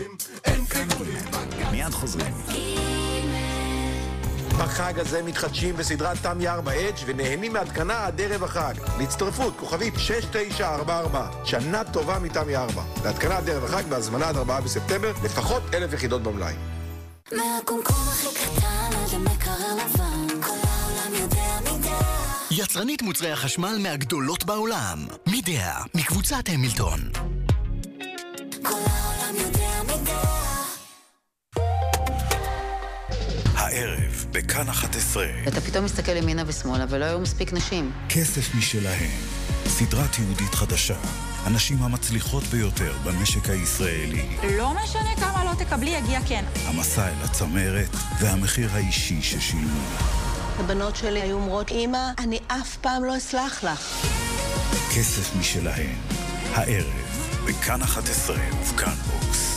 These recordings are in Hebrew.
מיד חוזרים. בחג הזה מתחדשים בסדרת תמי 4H ונהנים מהתקנה עד ערב החג. להצטרפות, כוכבית 6944. שנה טובה מתמי 4. להתקנה עד ערב החג והזמנה עד 4 בספטמבר, לפחות 1,000 יחידות במלאי. מהקומקום הכי קטן עד המקרר לבן, כל העולם יודע מידע. יצרנית מוצרי החשמל מהגדולות בעולם. מידע, מקבוצת המילטון. כל העולם יודע מידע. הערב בכאן 11. אתה פתאום מסתכל ימינה ושמאלה ולא היו מספיק נשים. כסף משלהם. סדרה תיעודית חדשה. הנשים המצליחות ביותר במשק הישראלי. לא משנה כמה לא תקבלי, יגיע כן. המסע אל הצמרת והמחיר האישי ששילמו. הבנות שלי היו אומרות, אמא, אני אף פעם לא אסלח לך. כסף משלהם. הערב בכאן 11 ובכאן בוקס.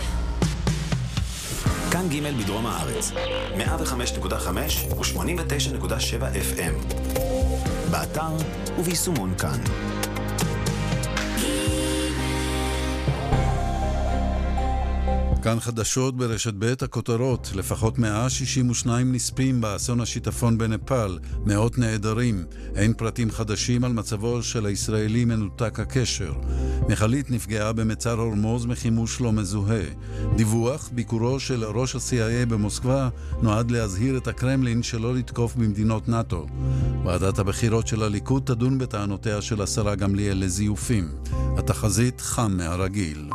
כאן ג' בדרום הארץ, 105.5 ו-89.7 FM. באתר וביישומון כאן. כאן חדשות ברשת ב' הכותרות, לפחות 162 נספים באסון השיטפון בנפאל, מאות נעדרים, אין פרטים חדשים על מצבו של הישראלי מנותק הקשר. מכלית נפגעה במצר הורמוז מחימוש לא מזוהה. דיווח, ביקורו של ראש ה-CIA במוסקבה נועד להזהיר את הקרמלין שלא לתקוף במדינות נאטו. ועדת הבחירות של הליכוד תדון בטענותיה של השרה גמליאל לזיופים. התחזית חם מהרגיל.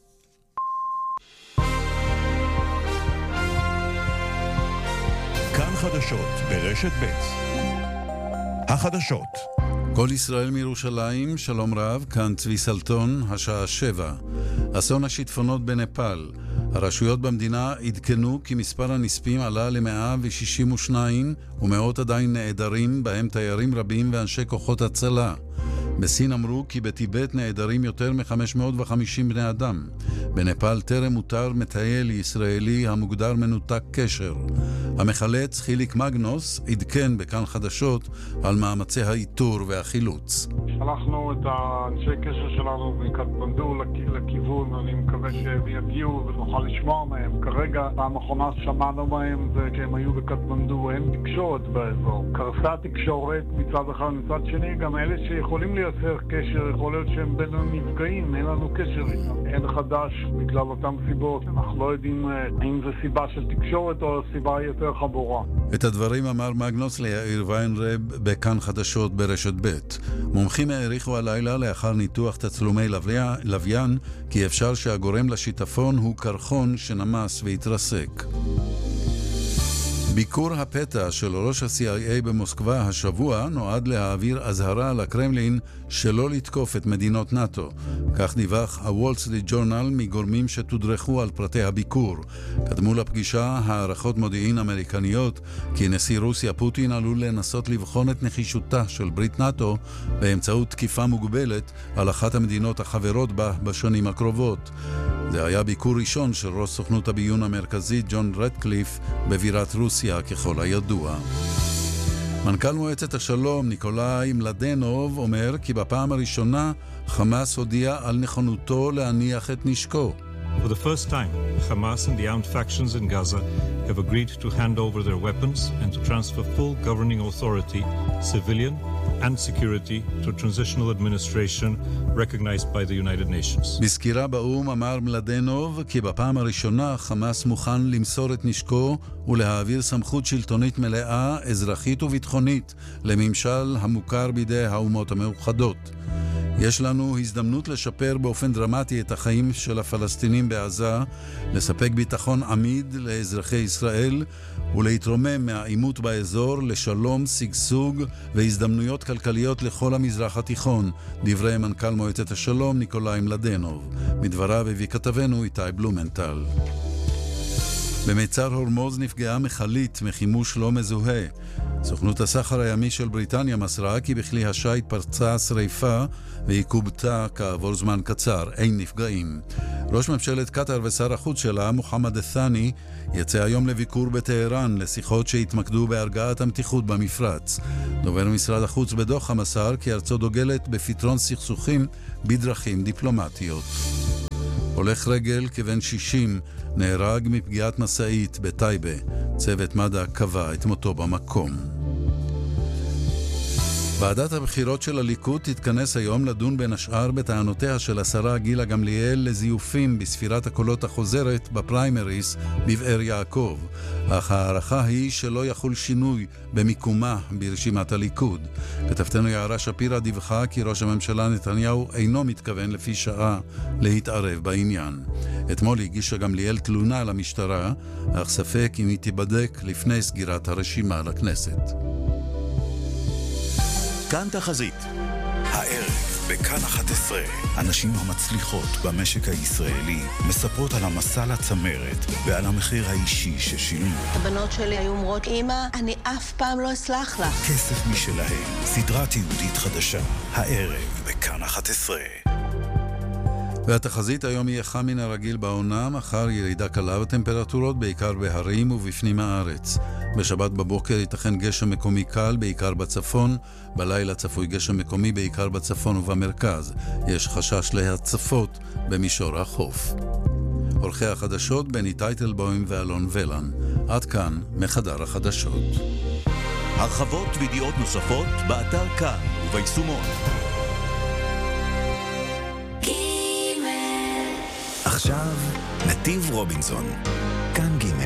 כאן חדשות ברשת ב'. החדשות. כל ישראל מירושלים, שלום רב, כאן צבי סלטון, השעה 7. אסון השיטפונות בנפאל. הרשויות במדינה עדכנו כי מספר הנספים עלה ל-162 ומאות עדיין נעדרים, בהם תיירים רבים ואנשי כוחות הצלה. בסין אמרו כי בטיבט נעדרים יותר מ-550 בני אדם. בנפאל טרם מותר מטייל ישראלי המוגדר מנותק קשר. המחלץ חיליק מגנוס עדכן בכאן חדשות על מאמצי האיתור והחילוץ. שלחנו את האנשי קשר שלנו מקטמנדו לכיוון, אני מקווה שהם יגיעו ונוכל לשמוע מהם. כרגע פעם אחרונה שמענו מהם זה שהם היו בקטמנדו, אין תקשורת באזור. קרסה תקשורת מצד אחד, מצד שני גם אלה שיכולים לייצר קשר, יכול להיות שהם בין הנפגעים, אין לנו קשר איתם. אין חדש בגלל אותם סיבות, אנחנו לא יודעים האם זה סיבה של תקשורת או סיבה יותר חמורה. את הדברים אמר מגנוס ליאיר ויינרב בכאן חדשות ברשת ב'. מומחים העריכו הלילה לאחר ניתוח תצלומי לוויין כי אפשר שהגורם לשיטפון הוא קרחון שנמס והתרסק. ביקור הפתע של ראש ה-CIA במוסקבה השבוע נועד להעביר אזהרה לקרמלין שלא לתקוף את מדינות נאטו. כך דיווח הוול סטריט ג'ורנל מגורמים שתודרכו על פרטי הביקור. קדמו לפגישה הערכות מודיעין אמריקניות כי נשיא רוסיה פוטין עלול לנסות לבחון את נחישותה של ברית נאטו באמצעות תקיפה מוגבלת על אחת המדינות החברות בה בשנים הקרובות. זה היה ביקור ראשון של ראש סוכנות הביון המרכזית ג'ון רטקליף בבירת רוסיה ככל הידוע. מנכ"ל מועצת השלום ניקולאי מלדנוב אומר כי בפעם הראשונה חמאס הודיע על נכונותו להניח את נשקו. For the first time, Hamas and the armed factions in Gaza have agreed to hand over their weapons and to transfer full governing authority, civilian and security, to a transitional administration recognized by the United Nations. בסקירה באום אמר מלדנוב כי בפעם הראשונה חמאס מוכן למסור את נשקו ולהעביר סמכות שלטונית מלאה, אזרחית וביטחונית לממשל המוכר בידי האומות המאוחדות. יש לנו הזדמנות לשפר באופן דרמטי את החיים של הפלסטינים בעזה, לספק ביטחון עמיד לאזרחי ישראל ולהתרומם מהעימות באזור לשלום, שגשוג והזדמנויות כלכליות לכל המזרח התיכון, דברי מנכ"ל מועצת השלום ניקולאי מלדנוב. מדבריו הביא כתבנו איתי בלומנטל. במצר הורמוז נפגעה מכלית מחימוש לא מזוהה. סוכנות הסחר הימי של בריטניה מסרה כי בכלי השיט פרצה שריפה והיא קובתה כעבור זמן קצר. אין נפגעים. ראש ממשלת קטר ושר החוץ שלה, מוחמד א-ת'אני, יצא היום לביקור בטהרן לשיחות שהתמקדו בהרגעת המתיחות במפרץ. דובר משרד החוץ בדוחה מסר כי ארצו דוגלת בפתרון סכסוכים בדרכים דיפלומטיות. הולך רגל כבן 60 נהרג מפגיעת משאית בטייבה. צוות מד"א קבע את מותו במקום. ועדת הבחירות של הליכוד תתכנס היום לדון בין השאר בטענותיה של השרה גילה גמליאל לזיופים בספירת הקולות החוזרת בפריימריס בבאר יעקב. אך הערכה היא שלא יחול שינוי במיקומה ברשימת הליכוד. כתבתנו יערה שפירא דיווחה כי ראש הממשלה נתניהו אינו מתכוון לפי שעה להתערב בעניין. אתמול הגישה גמליאל תלונה למשטרה, אך ספק אם היא תיבדק לפני סגירת הרשימה לכנסת. כאן תחזית. הערב בכאן 11, הנשים המצליחות במשק הישראלי מספרות על המסע לצמרת ועל המחיר האישי ששילמו. הבנות שלי היו אומרות, אמא, אני אף פעם לא אסלח לך. כסף משלהם, סדרה תיעודית חדשה, הערב בכאן 11. והתחזית היום היא חם מן הרגיל בעונה, מחר ירידה קלה בטמפרטורות בעיקר בהרים ובפנים הארץ. בשבת בבוקר ייתכן גשם מקומי קל בעיקר בצפון, בלילה צפוי גשם מקומי בעיקר בצפון ובמרכז. יש חשש להצפות במישור החוף. עורכי החדשות בני טייטלבוים ואלון ולן. עד כאן מחדר החדשות. הרחבות וידיעות נוספות באתר כאן וביישומון. עכשיו נתיב רובינסון, כאן ג'.